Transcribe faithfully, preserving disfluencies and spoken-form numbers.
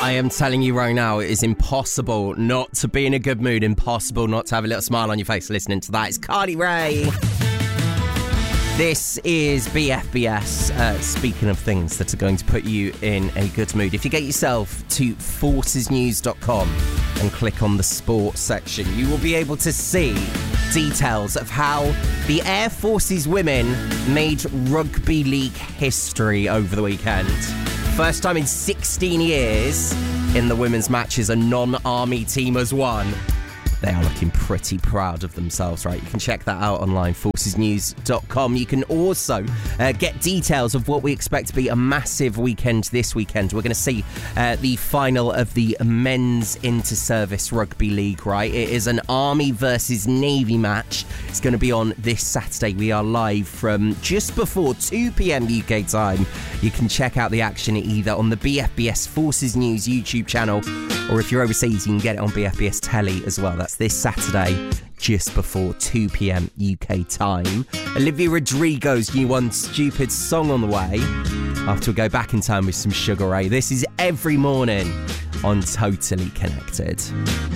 I am telling you right now, it is impossible not to be in a good mood, impossible not to have a little smile on your face listening to that. It's Carly Rae. This is B F B S, uh, speaking of things that are going to put you in a good mood. If you get yourself to forces news dot com and click on the sports section, you will be able to see details of how the Air Force's women made rugby league history over the weekend. First time in sixteen years in the women's matches, a non-army team has won. They are looking pretty proud of themselves, right? You can check that out online, forces news dot com. You can also uh, get details of what we expect to be a massive weekend this weekend. We're going to see uh, the final of the men's inter-service rugby league, right? It is an Army versus Navy match. It's going to be on this Saturday. We are live from just before two p.m. U K time. You can check out the action either on the B F B S Forces News YouTube channel, or if you're overseas, you can get it on B F B S Telly as well. That's this Saturday, just before two p.m. U K time. Olivia Rodrigo's new One Stupid song on the way. After we go back in time with some Sugar Ray. This is Every Morning on Totally Connected.